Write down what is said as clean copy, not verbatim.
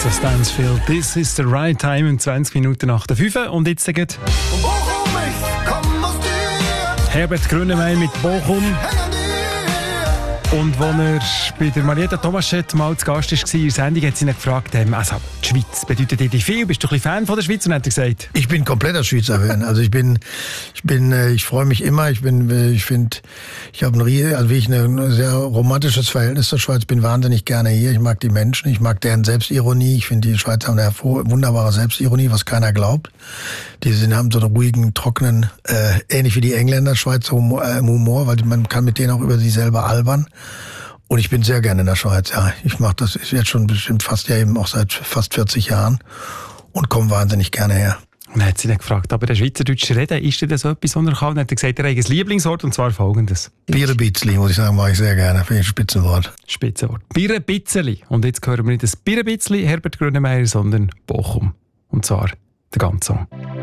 Texas Stansfield. This is the right time, in 20 Minuten nach der 5. Und jetzt geht Herbert Grönemeyer mit Bochum. Und als er bei der Marietta Thomaschett mal zu Gast war in der Sendung, hat sie ihn gefragt, also, die Schweiz, bedeutet dir viel? Bist du ein bisschen Fan von der Schweiz? Und hat er gesagt, ich bin kompletter Schweizer Fan. Also ich freue mich immer. Ich habe ein sehr romantisches Verhältnis zur Schweiz. Bin wahnsinnig gerne hier. Ich mag die Menschen. Ich mag deren Selbstironie. Ich finde, die Schweizer haben eine wunderbare Selbstironie, was keiner glaubt. Die haben so einen ruhigen, trockenen, ähnlich wie die Engländer, Schweizer Humor, weil man kann mit denen auch über sich selber albern. Und ich bin sehr gerne in der Schweiz, ja. Ich mache das jetzt schon bestimmt fast ja eben auch seit fast 40 Jahren und komme wahnsinnig gerne her. Und dann hat sie dann gefragt, aber der Schweizerdeutsch reden, ist dir das so etwas, was er kann? Und hat er gesagt, er hat ein Lieblingswort, und zwar folgendes. Bierenbitzli, muss ich sagen, mache ich sehr gerne. Finde ich ein Spitzenwort. Spitzenwort. Bierenbitzli. Und jetzt hören wir nicht das Bierenbitzli, Herbert Grönemeyer, sondern Bochum. Und zwar der ganze Song.